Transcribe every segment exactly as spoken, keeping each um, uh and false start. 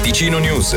Ticino News.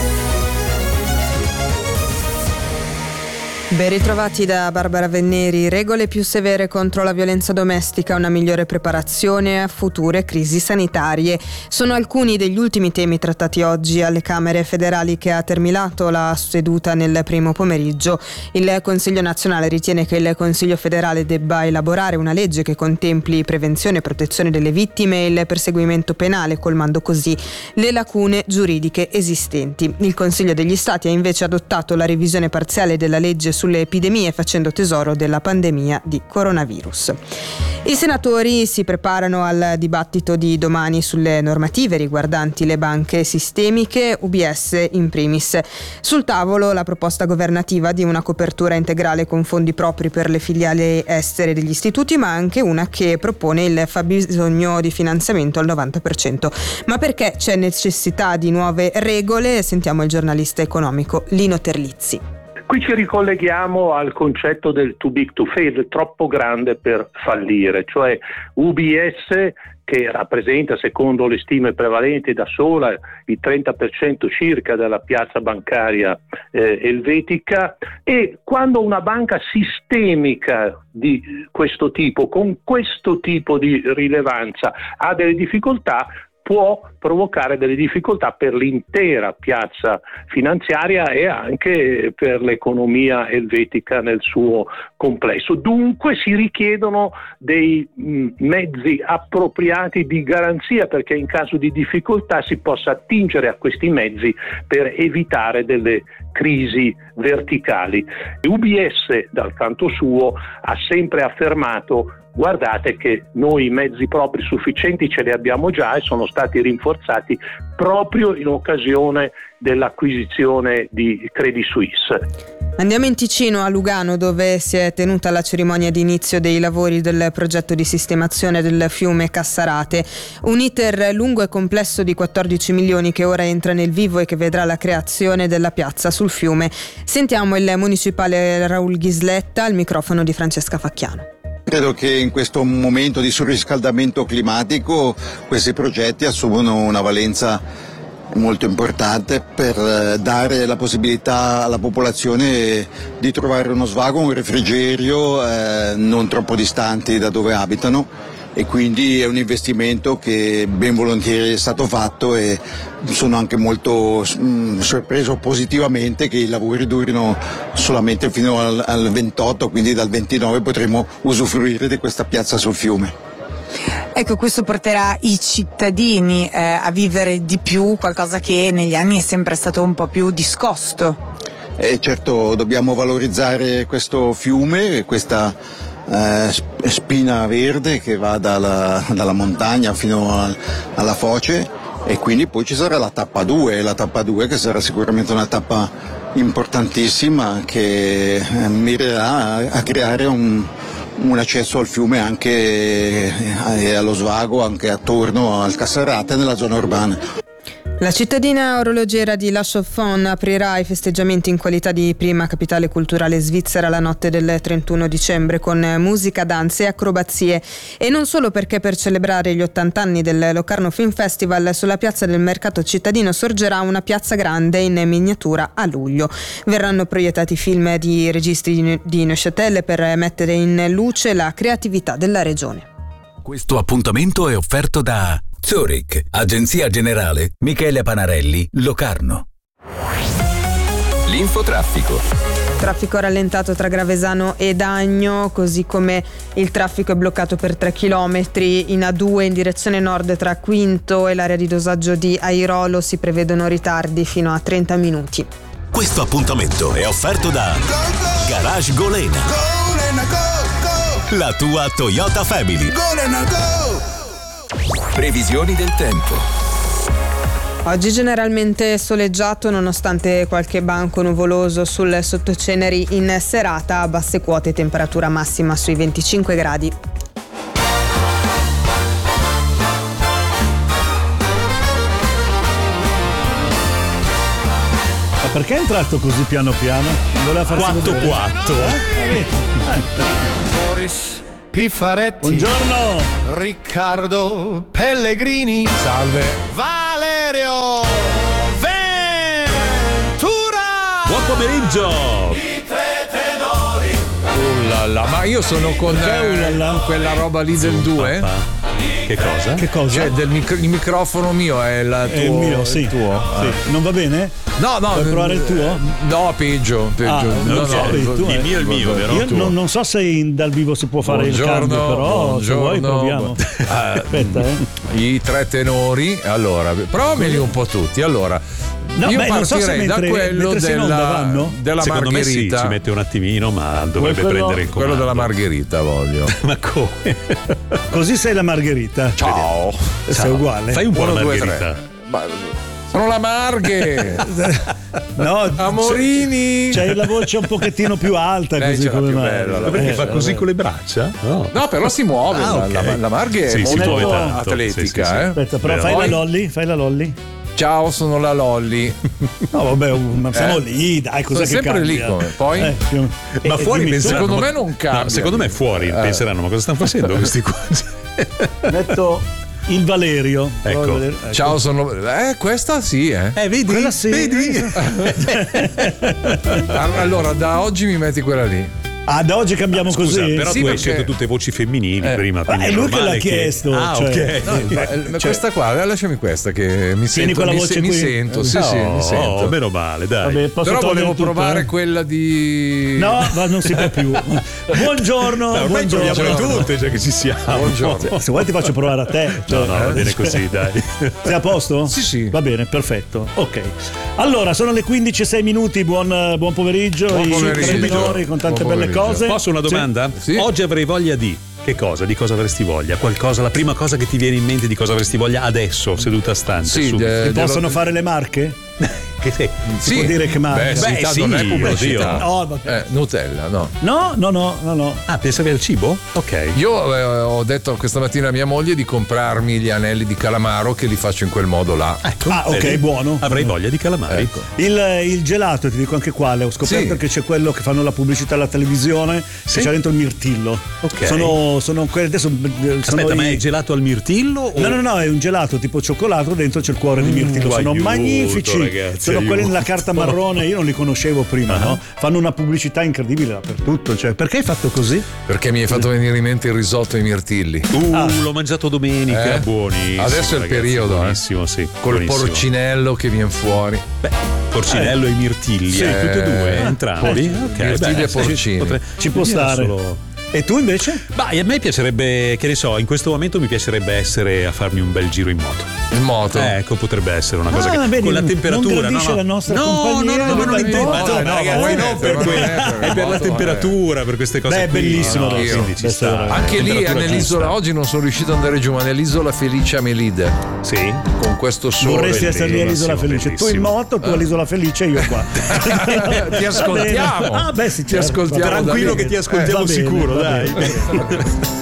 Ben ritrovati da Barbara Venneri. Regole più severe contro la violenza domestica, una migliore preparazione a future crisi sanitarie. Sono alcuni degli ultimi temi trattati oggi alle Camere federali, che ha terminato la seduta nel primo pomeriggio. Il Consiglio nazionale ritiene che il Consiglio federale debba elaborare una legge che contempli prevenzione e protezione delle vittime e il perseguimento penale, colmando così le lacune giuridiche esistenti. Il Consiglio degli Stati ha invece adottato la revisione parziale della legge sulle epidemie, facendo tesoro della pandemia di coronavirus. I senatori si preparano al dibattito di domani sulle normative riguardanti le banche sistemiche, U B S in primis. Sul tavolo la proposta governativa di una copertura integrale con fondi propri per le filiali estere degli istituti, ma anche una che propone il fabbisogno di finanziamento al novanta per cento. Ma perché c'è necessità di nuove regole? Sentiamo il giornalista economico Lino Terlizzi. Qui ci ricolleghiamo al concetto del too big to fail, troppo grande per fallire, cioè U B S che rappresenta, secondo le stime prevalenti, da sola il trenta per cento circa della piazza bancaria eh, elvetica, e quando una banca sistemica di questo tipo, con questo tipo di rilevanza, ha delle difficoltà, può provocare delle difficoltà per l'intera piazza finanziaria e anche per l'economia elvetica nel suo complesso. Dunque si richiedono dei mh, mezzi appropriati di garanzia, perché in caso di difficoltà si possa attingere a questi mezzi per evitare delle crisi verticali. U B S, dal canto suo, ha sempre affermato: guardate che noi mezzi propri sufficienti ce li abbiamo già, e sono stati rinforzati proprio in occasione dell'acquisizione di Credit Suisse. Andiamo in Ticino, a Lugano, dove si è tenuta la cerimonia di inizio dei lavori del progetto di sistemazione del fiume Cassarate. Un iter lungo e complesso di quattordici milioni che ora entra nel vivo e che vedrà la creazione della piazza sul fiume. Sentiamo il municipale Raul Ghisletta al microfono di Francesca Facchiano. Credo che in questo momento di surriscaldamento climatico questi progetti assumono una valenza molto importante per dare la possibilità alla popolazione di trovare uno svago, un refrigerio eh, non troppo distanti da dove abitano, e quindi è un investimento che ben volentieri è stato fatto, e sono anche molto mh, sorpreso positivamente che i lavori durino solamente fino al, al ventotto, quindi dal ventinove potremo usufruire di questa piazza sul fiume. Ecco, questo porterà i cittadini eh, a vivere di più qualcosa che negli anni è sempre stato un po' più discosto. E certo, dobbiamo valorizzare questo fiume, questa eh, spina verde che va dalla, dalla montagna fino a, alla foce, e quindi poi ci sarà la tappa due, la tappa due che sarà sicuramente una tappa importantissima che eh, mirerà a, a creare un un accesso al fiume anche e allo svago anche attorno al Cassarate nella zona urbana. La cittadina orologiera di La Chaux-de-Fonds aprirà i festeggiamenti in qualità di prima capitale culturale svizzera la notte del trentuno dicembre con musica, danze e acrobazie, e non solo, perché per celebrare gli ottanta anni del Locarno Film Festival sulla piazza del mercato cittadino sorgerà una piazza grande in miniatura a luglio. Verranno proiettati film di registi di Neuchâtel per mettere in luce la creatività della regione. Questo appuntamento è offerto da Zurich, Agenzia Generale Michele Panarelli, Locarno. L'infotraffico. Traffico rallentato tra Gravesano ed Agno, così come il traffico è bloccato per tre chilometri in A due in direzione nord tra Quinto e l'area di dosaggio di Airolo. Si prevedono ritardi fino a trenta minuti. Questo appuntamento è offerto da Garage Golena, la tua Toyota Family. Previsioni del tempo. Oggi generalmente soleggiato, nonostante qualche banco nuvoloso sul sottoceneri in serata, a basse quote, temperatura massima sui venticinque gradi. Ma perché è entrato così piano piano? Voleva farsi quattro quattro eh? Boris Piffaretti. Buongiorno. Riccardo Pellegrini. Salve. Valerio pomeriggio. Uh là là, ma io sono con eh, quella roba lì del due. Che cosa? Che cosa? Cioè del micro- il microfono mio è il tuo. È il mio, sì. il tuo. Sì. Ah. Non va bene? No, no. Vuoi provare il tuo? No, peggio, peggio. Ah, no, non so, no, il tuo il è- mio è il mio, vero? Io non, non so se in- dal vivo si può fare il Buongiorno, cambio, però se vuoi buongiorno. proviamo. Aspetta, eh. I tre tenori, allora, provameli un po' tutti. Allora, No, io beh, non so se partirei mentre- da quello mentre sei in onda della, vanno? della Secondo me sì, margherita. ci mette un attimino, ma dovrebbe quello- prendere il comando. Quello della margherita voglio. Ma come? Così sei la Margherita. Ciao. Sei uguale. Fai un po' la Uno, due, margherita. tre. Ma- sono la Marghe. No, Amorini. c'hai la voce un pochettino più alta, Lei così ce l'ha come più mai. bella, la Perché Eh, fa così vabbè. con le braccia? No. No, però si muove. Ah, la, ok. la, la Marghe è Sì, si molto muove tanto. atletica. Sì, sì, sì. Eh? Aspetta, però Beh, fai poi- la lolly, fai la lolly. Ciao, sono la Lolly. No, vabbè, ma siamo Eh. lì, dai, cos'è Sono che sempre lì cambia? come. Poi? Eh, più- Ma eh, fuori dimmi tu. penseranno, secondo ma- me non cambia. No, secondo me fuori Eh. penseranno, ma cosa stanno facendo questi qua? Metto il Valerio. Ecco. Prova a vedere. Ecco. Ciao, sono. Eh, questa sì, eh. Eh, vedi? Quella sì. Vedi? Allora, da oggi mi metti quella lì. Ah, da oggi cambiamo Scusa, così? però Sì, tu hai perché- scelto tutte voci femminili Eh. prima. Ma quindi è lui che normale l'ha chiesto, Ah, cioè. ok. No, ma- ma questa qua, lasciami questa che mi sento. quella mi, voce mi qui. sento, sì, sì, mi Oh, sento. meno male, dai. Vabbè, posso Però togliere volevo tutto, provare eh? quella di. No, ma non si può più. Buongiorno, Beh, ormai buongiorno. proviamole tutte, cioè che ci siamo. Buongiorno. Se vuoi ti faccio provare a te. No, cioè, no, va bene così, dai. Sei a posto? Sì, sì. Va bene, perfetto. Ok. Allora, sono le quindici e sei minuti. Buon, buon pomeriggio. Buon I pomeriggio. tre minori con tante Buon belle pomeriggio. cose. Posso una domanda? Sì. Oggi avrei voglia di. Che cosa? Di cosa avresti voglia? Qualcosa, la prima cosa che ti viene in mente di cosa avresti voglia adesso, seduta stante? Sì, subito. eh, Si dello- possono fare le marche? Che sei? Si può dire che manca? Beh, sì, Beh, tanto sì, non è pubblicità. oddio. No, vabbè. Eh, Nutella, no. No, no, no, no, no. Ah, pensavi al cibo? Ok. Io eh, ho detto questa mattina a mia moglie di comprarmi gli anelli di calamaro che li faccio in quel modo là. Ecco, Ah, ok, vedi? buono. Avrei voglia di calamari. Ecco. Il, il gelato, ti dico anche quale, ho scoperto Sì. che c'è quello che fanno la pubblicità alla televisione, Sì. che c'è dentro il mirtillo. Ok. Sono, sono quelli adesso sono Aspetta, ma i- è gelato al mirtillo? O... No, no, no, è un gelato tipo cioccolato, dentro c'è il cuore di mirtillo. Sono aiuto, magnifici. ragazzi, sono aiuto. quelli nella carta marrone, io non li conoscevo prima, no? Fanno una pubblicità incredibile dappertutto. Cioè, perché hai fatto così? Perché mi hai fatto venire in mente il risotto ai mirtilli. Uh, Ah. l'ho mangiato domenica, Eh? buonissimo. Adesso è il ragazzi, periodo, eh. buonissimo, sì. Col buonissimo. porcinello che viene fuori. Beh, porcinello e mirtilli, Sì. eh, tutti e due, Ah. entrambi. Eh. Ok, Mirtilli beh, e porcini. potre- Ci può era stare. solo- E tu invece? Bah, a me piacerebbe, che ne so, in questo momento mi piacerebbe essere a farmi un bel giro in moto. Il moto. Eh, ecco, potrebbe essere una cosa Ah, che vedi, con la non temperatura, gradisce no, no. la nostra no, compagnia, no, no, no, ma non ma intendo, no, ma dai, no, no, ma vuoi eh, no per ma que- non è per è per la moto, temperatura, per queste cose Beh, qui. bellissimo, No, dai, quindi sì, ci sta. questo- Anche lì Temperatura nell'isola, giusta. oggi non sono riuscito ad andare giù, ma nell'isola Felice Amelide. Sì. Con questo sole. Vorresti essere lì all'isola bellissimo, felice. Tu in bellissimo. moto, tu all'isola felice, io qua. Ti ascoltiamo. Ah, beh, sì, Ti certo. ascoltiamo. Tranquillo da lì. che ti ascoltiamo Va bene, sicuro, va dai. bene.